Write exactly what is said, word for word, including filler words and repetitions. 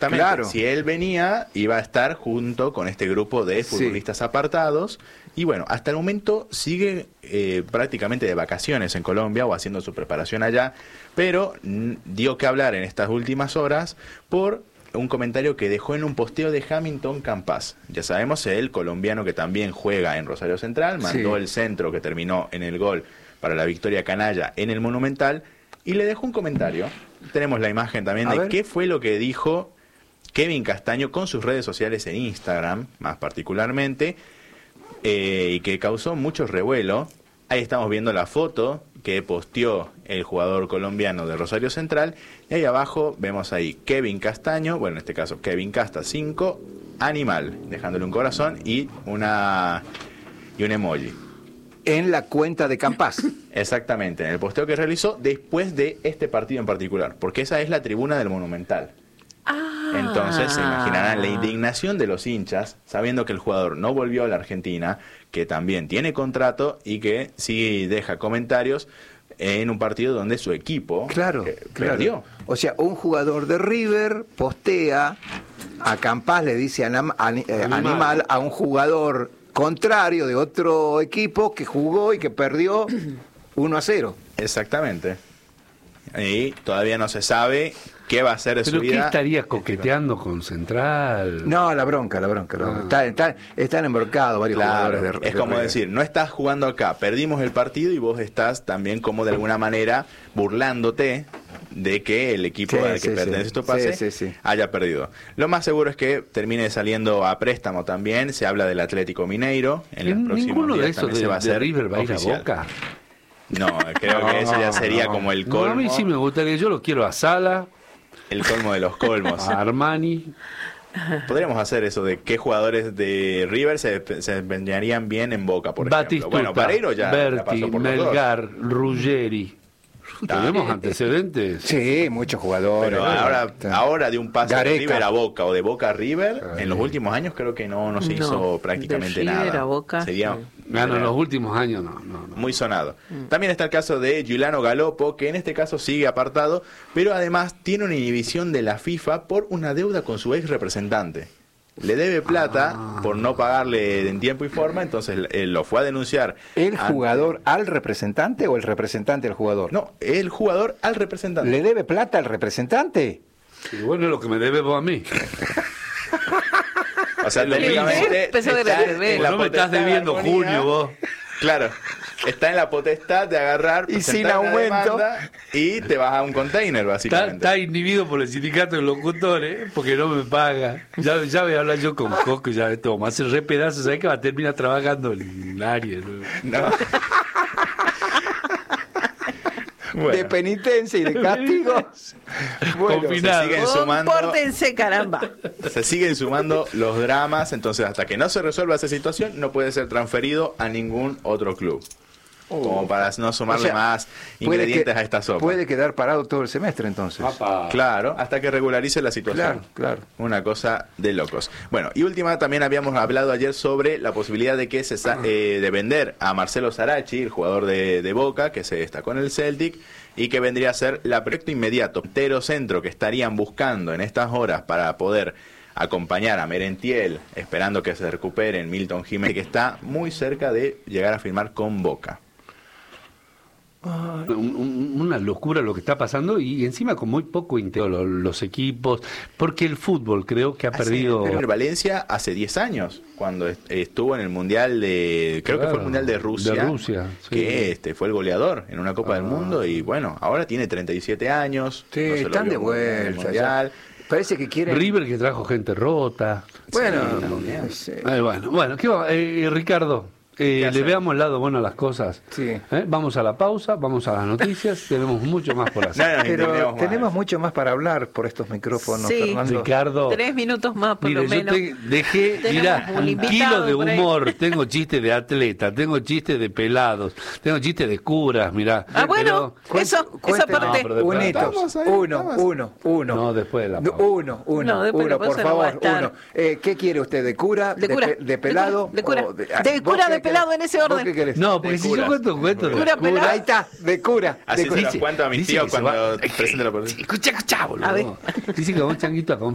Exactamente. Claro. Si él venía, iba a estar junto con este grupo de futbolistas sí. apartados. Y bueno, hasta el momento sigue eh, prácticamente de vacaciones en Colombia o haciendo su preparación allá, pero mm, dio que hablar en estas últimas horas por un comentario que dejó en un posteo de Hamilton Campas. Ya sabemos, el colombiano que también juega en Rosario Central, mandó sí. el centro que terminó en el gol para la victoria canalla en el Monumental, y le dejó un comentario. Tenemos la imagen también A de ver. qué fue lo que dijo Kevin Castaño con sus redes sociales en Instagram, más particularmente, eh, y que causó mucho revuelo. Ahí estamos viendo la foto que posteó el jugador colombiano de Rosario Central, y ahí abajo vemos ahí Kevin Castaño, bueno, en este caso Kevin Casta cinco, animal, dejándole un corazón y una y un emoji. En la cuenta de Campas. Exactamente, en el posteo que realizó después de este partido en particular, porque esa es la tribuna del Monumental. Ah. Entonces se imaginarán la indignación de los hinchas, sabiendo que el jugador no volvió a la Argentina, que también tiene contrato y que sí deja comentarios en un partido donde su equipo claro, eh, claro. perdió. O sea, un jugador de River postea, a Campas le dice anam, an, eh, animal. animal a un jugador contrario de otro equipo que jugó y que perdió uno a cero. Exactamente. Y todavía no se sabe qué va a hacer de ¿Pero su vida. qué estaría coqueteando con Central? No, la bronca, la bronca. La bronca. Ah. Está, está, están embrocados varios Claro, jugadores de es como de decir, no estás jugando acá, perdimos el partido y vos estás también como de alguna manera burlándote de que el equipo sí, al que sí, pertenece sí. tu pase sí, sí, sí. haya perdido. Lo más seguro es que termine saliendo a préstamo también. Se habla del Atlético Mineiro. En los próximos Ninguno días de esos también de, se va a de hacer River va a ir oficial. a Boca. No, creo no, que eso ya sería no. como el No, colmo. a mí sí me gustaría, yo lo quiero a Sala, El colmo de los colmos. a Armani. Podríamos hacer eso de qué jugadores de River se, se desempeñarían bien en Boca, por Batistuta, ejemplo. Bueno, Pareiro ya, ya Berti, pasó por los Melgar, Ruggeri. ¿Tenemos antecedentes? Sí, muchos jugadores. Pero ahora, ahora de un pase Gareca. de River a Boca o de Boca a River, Ay. en los últimos años creo que no, no se No, hizo prácticamente de River nada. a Boca, Sería sí. Bueno, en los últimos años no, no, no. muy sonado. También está el caso de Giuliano Galopo, que en este caso sigue apartado, pero además tiene una inhibición de la FIFA por una deuda con su ex representante. Le debe plata Ah. por no pagarle en tiempo y forma, entonces él lo fue a denunciar. ¿El ante- jugador al representante o el representante al jugador? No, el jugador al representante. ¿Le debe plata al representante? Y bueno, es lo que me debe vos a mí. O sea, Es lo técnicamente mismo. Empezó de está beber. en la No me estás potestad debiendo armonía. junio vos. Claro, está en la potestad de agarrar Y presentar sin una aumento. demanda y te vas a un container, Está, básicamente. está inhibido por el sindicato de locutores porque no me paga. Ya, ya voy a hablar yo con Coco, ya de todo. Me hace re pedazos, ¿sabes que va a terminar trabajando en Aries? ¿No? No. Bueno, De penitencia y de castigo. Bueno, Confinado. se siguen sumando, Compórtense, caramba. se siguen sumando los dramas, entonces hasta que no se resuelva esa situación no puede ser transferido a ningún otro club. Como para no sumarle o sea, más puede ingredientes que- a esta sopa. Puede quedar parado todo el semestre entonces. Papá. Claro, hasta que regularice la situación. Claro, claro. Una cosa de locos. Bueno, y última, también habíamos hablado ayer sobre la posibilidad de que se sa- eh, de vender a Marcelo Sarachi, el jugador de, de Boca, que se destacó en el Celtic, y que vendría a ser la proyecto inmediato, entero centro que estarían buscando en estas horas para poder acompañar a Merentiel, esperando que se recupere en Milton Jiménez, que está muy cerca de llegar a firmar con Boca. Un- un- una locura lo que está pasando y encima con muy poco interés los, los equipos, porque el fútbol creo que ha Hace- perdido. pero Valencia hace diez años, cuando est- estuvo en el Mundial de, creo que fue el Claro, Mundial de Rusia, de Rusia, sí. que este fue el goleador en una Copa Ah. del Mundo, y bueno, ahora tiene treinta y siete años. Sí, no se lo están vio de en el vuelta. Mundial. ya. Parece que quieren. River que trajo gente rota. Bueno, Sí, también. sí. Ay, bueno, bueno, ¿qué va? Eh, Ricardo, eh, le hacemos? veamos el lado bueno a las cosas. Sí. ¿Eh? Vamos a la pausa, vamos a las noticias, tenemos mucho más por hacer. No, nos Pero entendemos más. tenemos mucho más para hablar por estos micrófonos, Sí. Fernando. Ricardo, Tres minutos más, por mire, lo yo menos. te dejé, Tenemos mirá, un un invitado kilo de por ahí. humor, tengo chistes de atleta, tengo chistes de pelados, tengo chistes de curas, mirá. Ah, bueno, Pero- eso, esa Cuéntenos, parte. No, pero de un verdad. hito. Estamos ahí, uno, estamos. uno, uno. No, después de la No, pausa. Uno, uno, No, después de la uno, por pausa no va a favor, estar. uno. Eh, ¿Qué quiere usted? ¿De cura? De cura. pe- de pelado? De cura. o De ah, cura, ¿vos qué de pelado querés? en ese ¿Vos orden. qué querés? No, porque De si curas. yo cuento cuento de Cura pelado. Ahí está, de cura. Así de se cura. los cuento a mis dice tíos que se cuando va- presente la Escucha, escucha, boludo. A ver. Dice que va un changuito a